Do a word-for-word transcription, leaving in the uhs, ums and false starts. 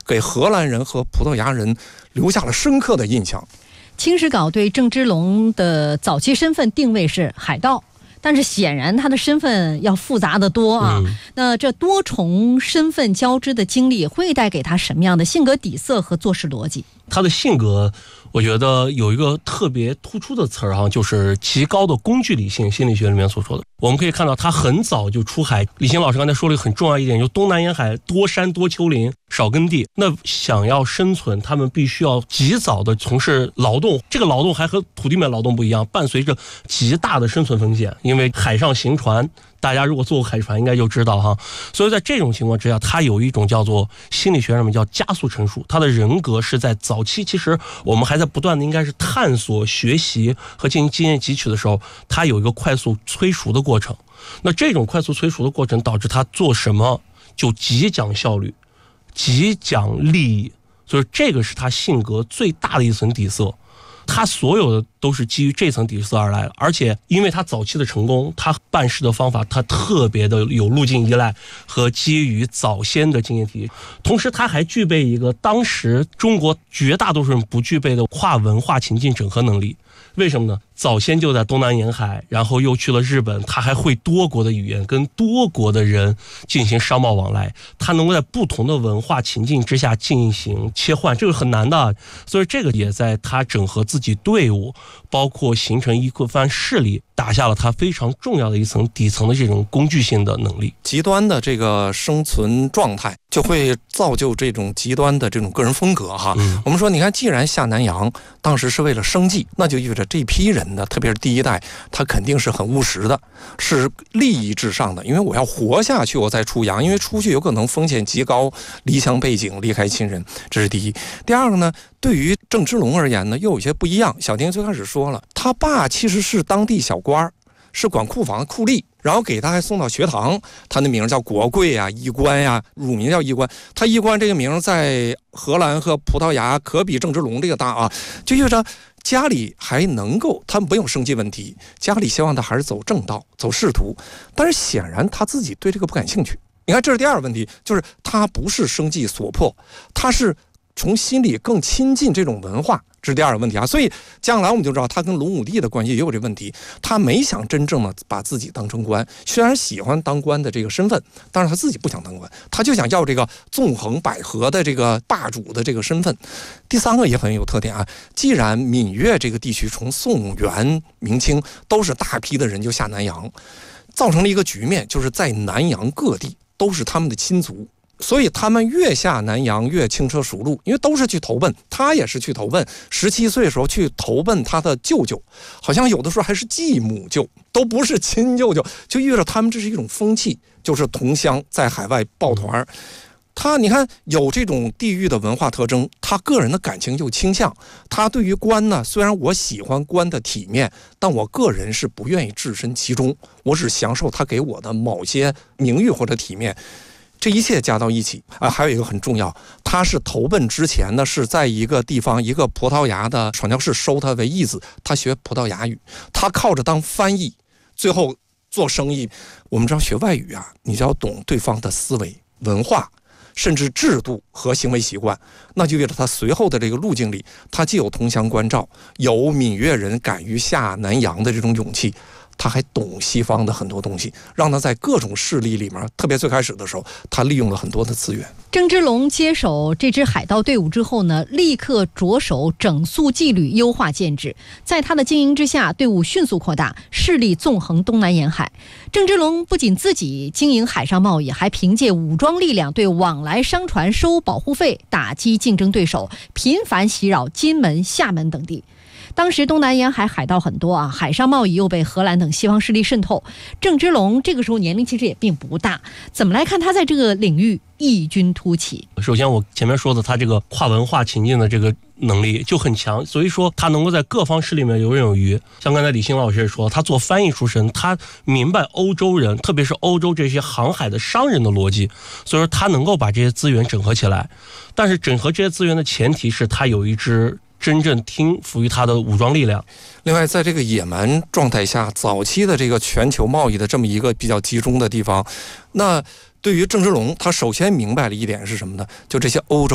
给荷兰人和葡萄牙人留下了深刻的印象。 清史稿对郑芝龙的早期身份定位是海盗，但是显然他的身份要复杂得多啊、嗯、那这多重身份交织的经历会带给他什么样的性格底色和做事逻辑？ 他的性格我觉得有一个特别突出的词儿哈，就是极高的工具理性，心理学里面所说的。我们可以看到他很早就出海，李行老师刚才说了一个很重要一点，就东南沿海多山多丘陵少耕地，那想要生存他们必须要及早的从事劳动，这个劳动还和土地面劳动不一样，伴随着极大的生存风险，因为海上行船，大家如果坐过海船应该就知道哈。所以在这种情况之下，他有一种叫做心理学上面叫加速成熟，他的人格是在早期，其实我们还在不断的应该是探索学习和进行经验汲取的时候，他有一个快速催熟的过程。那这种快速催熟的过程导致他做什么就极讲效率，极讲利益，所以这个是他性格最大的一层底色。他所有的都是基于这层底色而来的，而且因为他早期的成功，他办事的方法他特别的有路径依赖和基于早先的经验体系，同时他还具备一个当时中国绝大多数人不具备的跨文化情境整合能力。为什么呢？早先就在东南沿海，然后又去了日本，他还会多国的语言，跟多国的人进行商贸往来，他能够在不同的文化情境之下进行切换，这个很难的。所以这个也在他整合自己队伍，包括形成一番势力，打下了他非常重要的一层底层的这种工具性的能力。 极端的这个生存状态就会造就这种极端的这种个人风格哈、嗯、我们说你看，既然下南洋当时是为了生计，那就意味着这批人呢，特别是第一代，他肯定是很务实的，是利益至上的，因为我要活下去我再出洋，因为出去有可能风险极高，离乡背井，离开亲人，这是第一。第二个呢，对于郑芝龙而言呢，又有些不一样。小丁最开始说了，他爸其实是当地小官，是管库房库吏，然后给他还送到学堂，他的名叫国贵啊，衣冠呀，乳名叫衣冠。他衣冠这个名在荷兰和葡萄牙可比郑芝龙这个大啊，就意味着家里还能够，他们没有生计问题，家里希望他还是走正道，走仕途，但是显然他自己对这个不感兴趣。你看，这是第二个问题，就是他不是生计所迫，他是从心里更亲近这种文化，这是第二个问题啊。所以将来我们就知道他跟龙武帝的关系也有这问题，他没想真正的把自己当成官，虽然喜欢当官的这个身份，但是他自己不想当官，他就想要这个纵横捭阖的这个霸主的这个身份。第三个也很有特点啊，既然闽粤这个地区从宋元明清都是大批的人就下南洋，造成了一个局面，就是在南洋各地都是他们的亲族，所以他们越下南洋越轻车熟路，因为都是去投奔，他也是去投奔，十七岁的时候去投奔他的舅舅，好像有的时候还是继母舅，都不是亲舅舅，就意味着他们这是一种风气，就是同乡在海外抱团。他你看有这种地域的文化特征，他个人的感情又倾向，他对于官呢，虽然我喜欢官的体面，但我个人是不愿意置身其中，我只享受他给我的某些名誉或者体面。这一切加到一起啊，还有一个很重要，他是投奔之前呢，是在一个地方，一个葡萄牙的传教士收他为义子，他学葡萄牙语，他靠着当翻译，最后做生意。我们知道学外语啊，你就要懂对方的思维、文化，甚至制度和行为习惯，那就为了他随后的这个路径里，他既有同乡关照，有闽粤人敢于下南洋的这种勇气，他还懂西方的很多东西，让他在各种势力里面，特别最开始的时候，他利用了很多的资源。 郑芝龙接手这支海盗队伍之后呢，立刻着手整肃纪律，优化建制。在他的经营之下，队伍迅速扩大，势力纵横东南沿海。郑芝龙不仅自己经营海上贸易，还凭借武装力量对往来商船收保护费，打击竞争对手，频繁袭扰金门、厦门等地。当时东南沿海海盗很多啊，海上贸易又被荷兰等西方势力渗透。郑芝龙这个时候年龄其实也并不大，怎么来看他在这个领域异军突起？ 首先我前面说的，他这个跨文化情境的这个能力就很强，所以说他能够在各方势力里面游刃有余。像刚才李欣老师也说，他做翻译出身，他明白欧洲人，特别是欧洲这些航海的商人的逻辑，所以说他能够把这些资源整合起来。但是整合这些资源的前提是他有一支真正听服于他的武装力量。 另外，在这个野蛮状态下，早期的这个全球贸易的这么一个比较集中的地方，那对于郑芝龙，他首先明白了一点是什么呢？就这些欧洲